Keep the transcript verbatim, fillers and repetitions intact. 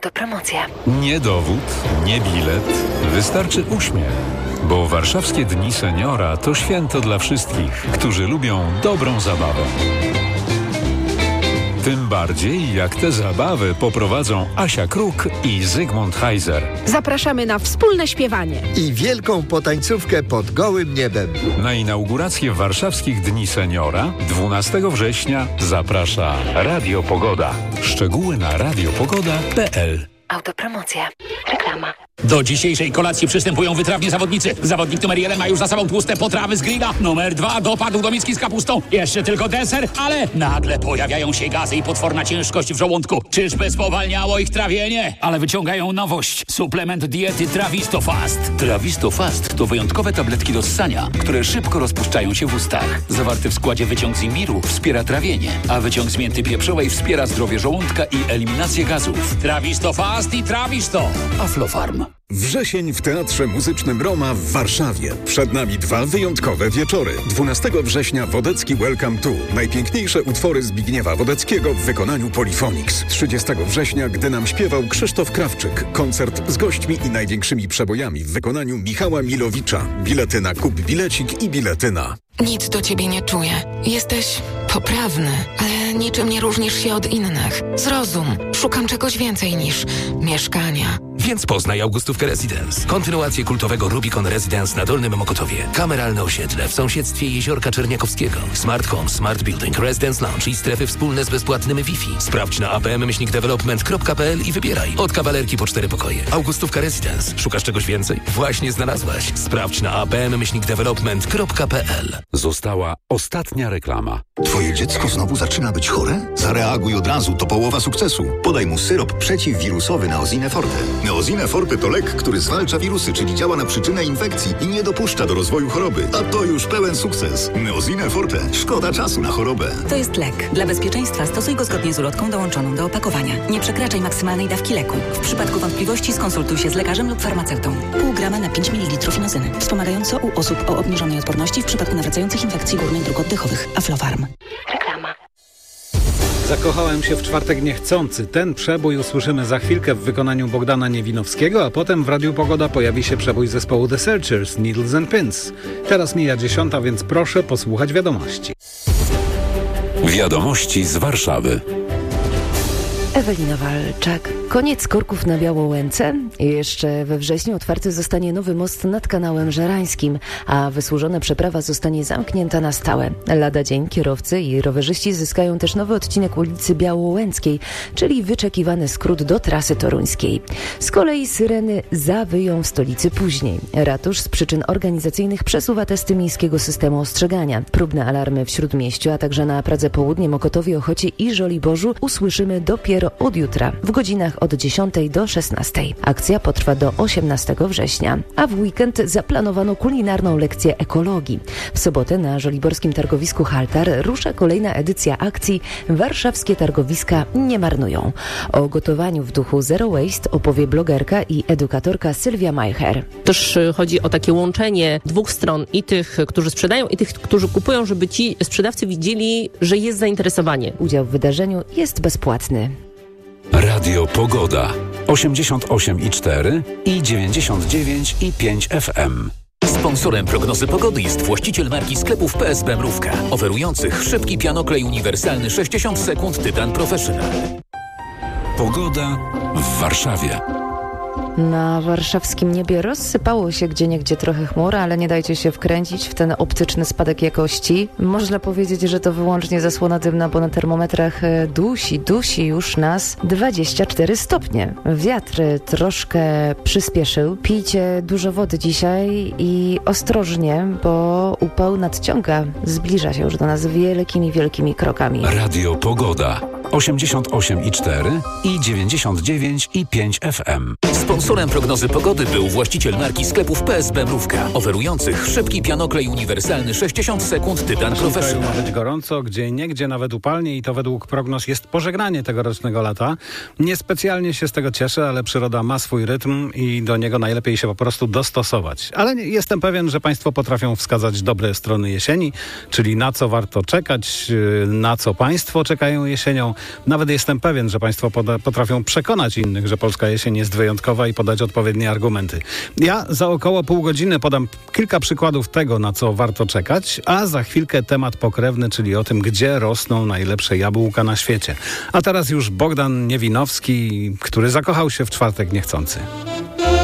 Autopromocja. Nie dowód, nie bilet, wystarczy uśmiech. Bo warszawskie Dni Seniora to święto dla wszystkich, którzy lubią dobrą zabawę. Tym bardziej, jak te zabawy poprowadzą Asia Kruk i Zygmunt Heiser. Zapraszamy na wspólne śpiewanie i wielką potańcówkę pod gołym niebem. Na inaugurację warszawskich Dni Seniora dwunastego września zaprasza Radio Pogoda. Szczegóły na radiopogoda kropka p l. Autopromocja. Reklama. Do dzisiejszej kolacji przystępują wytrawni zawodnicy. Zawodnik numer jeden ma już za sobą tłuste potrawy z grilla. Numer dwa dopadł do miski z kapustą. Jeszcze tylko deser, ale nagle pojawiają się gazy i potworna ciężkość w żołądku. Czyżby spowalniało ich trawienie? Ale wyciągają nowość. Suplement diety Trawisto Fast. Trawisto Fast to wyjątkowe tabletki do ssania, które szybko rozpuszczają się w ustach. Zawarty w składzie wyciąg z imbiru wspiera trawienie, a wyciąg z mięty pieprzowej wspiera zdrowie żołądka i eliminację gazów. Trawisto Fast i Trawisto. Aflofarm. Wrzesień w Teatrze Muzycznym Roma w Warszawie. Przed nami dwa wyjątkowe wieczory. dwunastego września Wodecki Welcome to. Najpiękniejsze utwory Zbigniewa Wodeckiego w wykonaniu Polyphonics. trzydziestego września, gdy nam śpiewał Krzysztof Krawczyk. Koncert z gośćmi i największymi przebojami w wykonaniu Michała Milowicza. Bilety na Kup Bilecik i bilety na... Nic do ciebie nie czuję. Jesteś poprawny, ale niczym nie różnisz się od innych. Zrozum. Szukam czegoś więcej niż mieszkania. Więc poznaj Augustówkę Residence. Kontynuację kultowego Rubicon Residence na Dolnym Mokotowie. Kameralne osiedle w sąsiedztwie Jeziorka Czerniakowskiego. Smart Home, Smart Building, Residence Lounge i strefy wspólne z bezpłatnym Wi-Fi. Sprawdź na a p m myślnik development kropka p l i wybieraj. Od kawalerki po cztery pokoje. Augustówka Residence. Szukasz czegoś więcej? Właśnie znalazłaś. Sprawdź na a p m myślnik development kropka p l. Została ostatnia reklama. Twoje dziecko znowu zaczyna być chore? Zareaguj od razu, to połowa sukcesu. Podaj mu syrop przeciwwirusowy Neosine Forte. Neosine Forte to lek, który zwalcza wirusy, czyli działa na przyczynę infekcji i nie dopuszcza do rozwoju choroby. A to już pełen sukces. Neosine Forte. Szkoda czasu na chorobę. To jest lek. Dla bezpieczeństwa stosuj go zgodnie z ulotką dołączoną do opakowania. Nie przekraczaj maksymalnej dawki leku. W przypadku wątpliwości skonsultuj się z lekarzem lub farmaceutą. Pół grama na pięć mililitrów inozyny. Wspomagająco u osób o obniżonej odporności w przypadku nawracających infekcji górnych dróg oddechowych. Aflofarm. Reklama. Zakochałem się w czwartek niechcący. Ten przebój usłyszymy za chwilkę w wykonaniu Bogdana Niewinowskiego, a potem w Radiu Pogoda pojawi się przebój zespołu The Searchers, Needles and Pins. Teraz mija dziesiąta, więc proszę posłuchać wiadomości. Wiadomości z Warszawy. Ewelina Walczak. Koniec korków na Białołęce. Jeszcze we wrześniu otwarty zostanie nowy most nad kanałem Żerańskim, a wysłużona przeprawa zostanie zamknięta na stałe. Lada dzień kierowcy i rowerzyści zyskają też nowy odcinek ulicy Białołęckiej, czyli wyczekiwany skrót do trasy toruńskiej. Z kolei syreny zawyją w stolicy później. Ratusz z przyczyn organizacyjnych przesuwa testy miejskiego systemu ostrzegania. Próbne alarmy w Śródmieściu, a także na Pradze Południe, Mokotowie, Ochocie i Żoliborzu usłyszymy dopiero od jutra, w godzinach od dziesiątej do szesnastej. Akcja potrwa do osiemnastego września, a w weekend zaplanowano kulinarną lekcję ekologii. W sobotę na żoliborskim targowisku Haltar rusza kolejna edycja akcji Warszawskie targowiska nie marnują. O gotowaniu w duchu Zero Waste opowie blogerka i edukatorka Sylwia Majcher. Też chodzi o takie łączenie dwóch stron, i tych, którzy sprzedają, i tych, którzy kupują, żeby ci sprzedawcy widzieli, że jest zainteresowanie. Udział w wydarzeniu jest bezpłatny. Radio Pogoda osiemdziesiąt osiem i cztery i dziewięćdziesiąt dziewięć i pięć F M. Sponsorem prognozy pogody jest właściciel marki sklepów P S B Mrówka, oferujących szybki pianoklej uniwersalny sześćdziesiąt sekund Tytan Professional. Pogoda w Warszawie. Na warszawskim niebie rozsypało się gdzieniegdzie trochę chmur, ale nie dajcie się wkręcić w ten optyczny spadek jakości. Można powiedzieć, że to wyłącznie zasłona dymna, bo na termometrach dusi, dusi już nas dwadzieścia cztery stopnie. Wiatr troszkę przyspieszył. Pijcie dużo wody dzisiaj i ostrożnie, bo upał nadciąga. Zbliża się już do nas wielkimi, wielkimi krokami. Radio Pogoda osiemdziesiąt osiem i cztery i dziewięćdziesiąt dziewięć i pięć F M. Sponsorem prognozy pogody był właściciel marki sklepów P S B Mrówka, oferujących szybki pianoklej uniwersalny sześćdziesiąt sekund Tytan Professional. Ma być gorąco, gdzie niegdzie nawet upalnie i to według prognoz jest pożegnanie tegorocznego lata. Niespecjalnie się z tego cieszę, ale przyroda ma swój rytm i do niego najlepiej się po prostu dostosować. Ale jestem pewien, że Państwo potrafią wskazać dobre strony jesieni, czyli na co warto czekać, na co Państwo czekają jesienią. Nawet jestem pewien, że Państwo poda- potrafią przekonać innych, że polska jesień jest wyjątkowa i podać odpowiednie argumenty. Ja za około pół godziny podam kilka przykładów tego, na co warto czekać, a za chwilkę temat pokrewny, czyli o tym, gdzie rosną najlepsze jabłka na świecie. A teraz już Bogdan Niewinowski, który zakochał się w czwartek niechcący.